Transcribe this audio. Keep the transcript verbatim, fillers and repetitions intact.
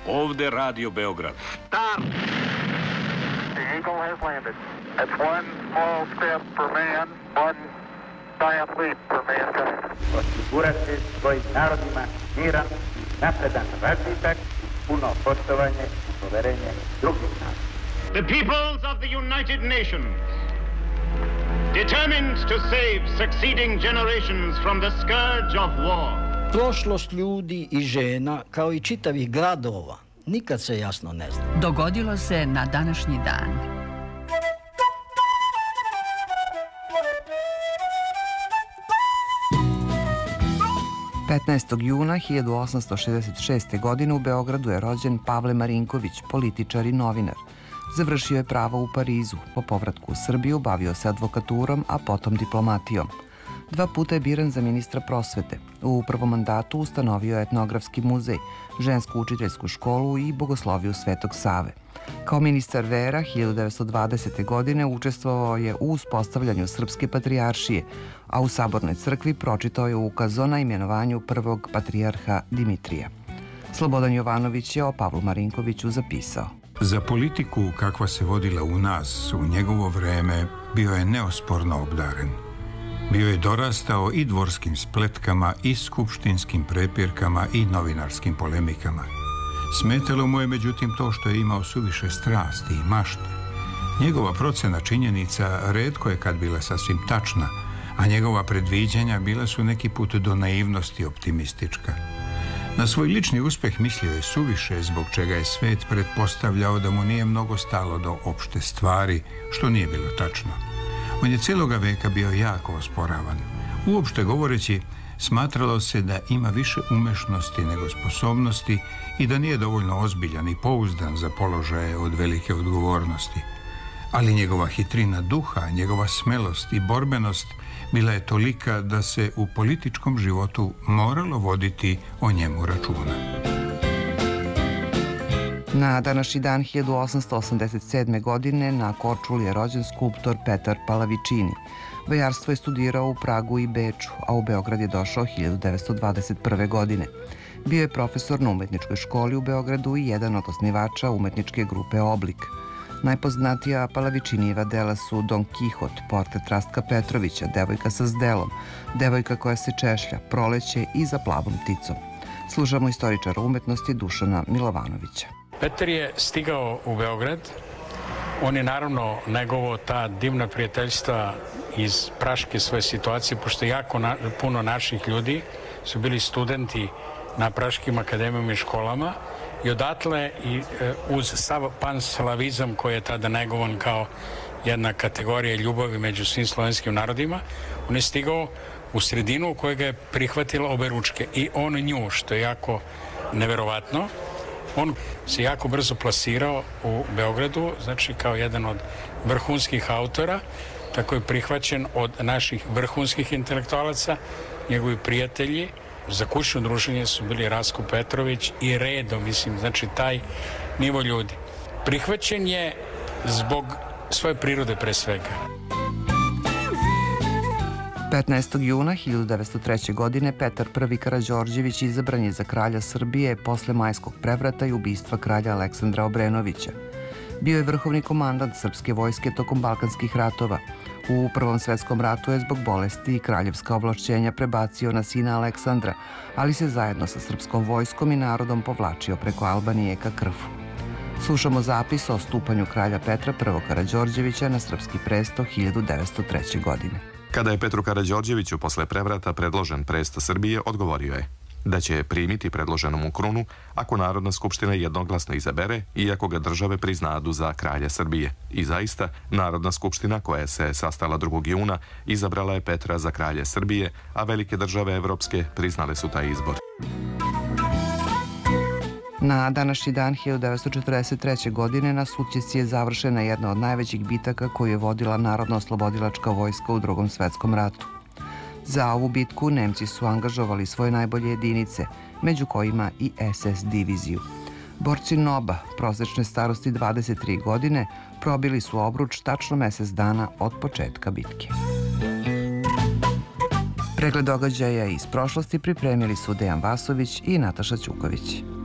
Ovde Radio Beograd. Start! The Eagle has landed. That's one small step for man, one giant leap for mankind. Osigurati svojim narodima miran i napredan razvitak, puno poštovanje i poverenje drugih naroda. The peoples of the United Nations, determined to save succeeding generations from the scourge of war. Prošlost ljudi i žena, kao i čitavih gradova, nikad se jasno ne zna. Dogodilo se na današnji dan. petnaestog juna hiljadu osamsto šezdeset šeste. godine u Beogradu je rođen Pavle Marinković, političar i novinar. Završio je pravo u Parizu. Po povratku u Srbiju bavio se advokaturom, a potom diplomatijom. Dva puta je biran za ministra prosvete. U prvom mandatu ustanovio je etnografski muzej, žensku učiteljsku školu i bogosloviju Svetog Save. Kao ministar vera hiljadu devetsto dvadesete. godine učestvovao je u uspostavljanju Srpske patrijaršije, a u Sabornoj crkvi pročitao je ukaz o imenovanju prvog patrijarha Dimitrija. Slobodan Jovanović je o Pavlu Marinkoviću zapisao: Za politiku kakva se vodila u nas u njegovo vreme bio je neosporno obdaren. Bio je dorastao i dvorskim spletkama i skupštinskim prepirkama i novinarskim polemikama. Smetalo mu je međutim to što je imao suviše strasti i mašte. Njegova procena činjenica retko je kad bila sasvim tačna, a njegova predviđanja bila su neki put do naivnosti optimistička. Na svoj lični uspeh mislio je suviše, zbog čega je svet pretpostavljao da mu nije mnogo stalo do opšte stvari, što nije bilo tačno. On je cijeloga veka bio jako osporavan. Uopšte govoreći, smatralo se da ima više umešnosti nego sposobnosti i da nije dovoljno ozbiljan i pouzdan za položaje od velike odgovornosti. Ali njegova hitrina duha, njegova smelost i borbenost bila je tolika da se u političkom životu moralo voditi o njemu računa. Na današnji dan hiljadu osamsto osamdeset sedme. godine na Korčuli je rođen skulptor Petar Palavičini. Vajarstvo je studirao u Pragu i Beču, a u Beograd je došao hiljadu devetsto dvadeset prve. godine. Bio je profesor na umetničkoj školi u Beogradu i jedan od osnivača umetničke grupe Oblik. Najpoznatija Palavičinijeva dela su Don Kihot, portret Rastka Petrovića, Devojka sa zdelom, Devojka koja se češlja, Proleće i Za plavom pticom. Slušamo istoričara umetnosti Dušana Milovanovića. Petar je stigao u Beograd. On je naravno negovao ta divna prijateljstva iz praške svoje situacije, pošto jako na, puno naših ljudi su bili studenti na praškim akademijama i školama i odatle i e, uz sav panslavizam koji je tada negovan kao jedna kategorija ljubavi među svim slovenskim narodima, on je stigao u sredinu u kojoj ga je prihvatila obe ručke i on nju, što je jako neverovatno. On se jako brzo plasirao u Beogradu, znači kao jedan od vrhunskih autora, tako je prihvaćen od naših vrhunskih intelektualaca, njegovi prijatelji. Za kućno druženje su bili Rastko Petrović i Redo, mislim, znači taj nivo ljudi. Prihvaćen je zbog svoje prirode pre svega. petnaestog juna hiljadu devetsto treće. godine Petar Prvi Karađorđević izabran je za kralja Srbije posle majskog prevrata i ubistva kralja Aleksandra Obrenovića. Bio je vrhovni komandant srpske vojske tokom Balkanskih ratova. U Prvom svetskom ratu je zbog bolesti i kraljevska ovlašćenja prebacio na sina Aleksandra, ali se zajedno sa srpskom vojskom i narodom povlačio preko Albanije ka Krfu. Slušamo zapis o stupanju kralja Petra Prvog Karađorđevića na srpski presto hiljadu devetsto treće. godine. Kada je Petru Karađorđeviću posle prevrata predložen presto Srbije, odgovorio je da će primiti predloženu mu krunu ako Narodna skupština jednoglasno izabere i ako ga države priznadu za kralja Srbije. I zaista, Narodna skupština koja se sastala drugog juna izabrala je Petra za kralja Srbije, a velike države evropske priznale su taj izbor. Na današnji dan hiljadu devetsto četrdeset treće. godine na Sutjeci je završena jedna od najvećih bitaka koju je vodila Narodno-oslobodilačka vojska u Drugom svetskom ratu. Za ovu bitku Nemci su angažovali svoje najbolje jedinice, među kojima i es es diviziju. Borci Noba, prosečne starosti dvadeset tri godine, probili su obruč tačno mesec dana od početka bitke. Pregled događaja iz prošlosti pripremili su Dejan Vasović i Nataša Ćuković.